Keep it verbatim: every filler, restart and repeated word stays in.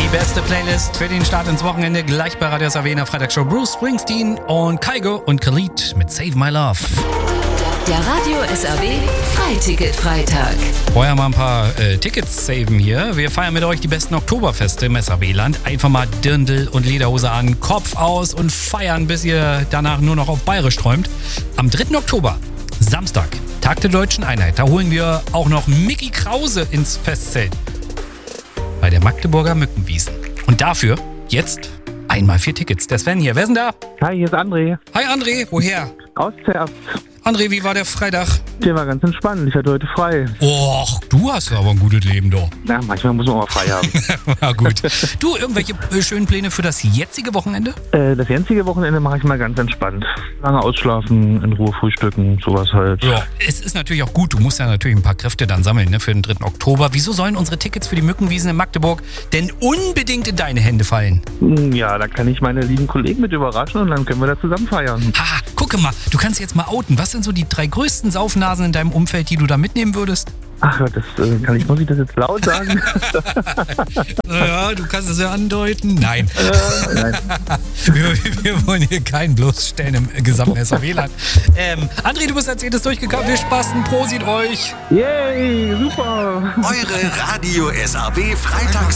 Die beste Playlist für den Start ins Wochenende gleich bei Radio S A W in der Freitagshow. Bruce Springsteen und Kygo und Khalid mit Save My Love. Der Radio S A W Freiticket-Freitag. Vorher mal ein paar äh, Tickets saven hier. Wir feiern mit euch die besten Oktoberfeste im S A W-Land. Einfach mal Dirndl und Lederhose an, Kopf aus und feiern, bis ihr danach nur noch auf Bayerisch träumt. Am dritten Oktober, Samstag, Tag der Deutschen Einheit. Da holen wir auch noch Micky Krause ins Festzelt. Bei der Magdeburger Mückenwiesen. Und dafür jetzt einmal vier Tickets. Der Sven hier. Wer ist denn da? Hi, hier ist André. Hi André, woher? Aus Zerbst. André, wie war der Freitag? Der war ganz entspannt. Ich hatte heute frei. Och, du hast aber ein gutes Leben, doch. Na, manchmal muss man auch mal frei haben. Ja, gut. Du, irgendwelche äh, schönen Pläne für das jetzige Wochenende? äh, das jetzige Wochenende mache ich mal ganz entspannt. Lange ausschlafen, in Ruhe frühstücken, sowas halt. Ja. Es ist natürlich auch gut. Du musst ja natürlich ein paar Kräfte dann sammeln, ne, für den dritten Oktober. Wieso sollen unsere Tickets für die Mückenwiesen in Magdeburg denn unbedingt in deine Hände fallen? Ja, da kann ich meine lieben Kollegen mit überraschen und dann können wir da zusammen feiern. Haha, gucke mal. Du kannst jetzt mal outen. Was sind so die drei größten Saufnasen in deinem Umfeld, die du da mitnehmen würdest? Ach Gott, das äh, kann ich, muss ich das jetzt laut sagen? Naja, du kannst es ja andeuten. Nein. äh, nein. Wir, wir wollen hier keinen bloßstellen im gesamten S A W-Land. Ähm, André, du bist als jedes durchgekommen. Wir spaßen. Prosit euch. Yay, super. Eure Radio S A W Freitags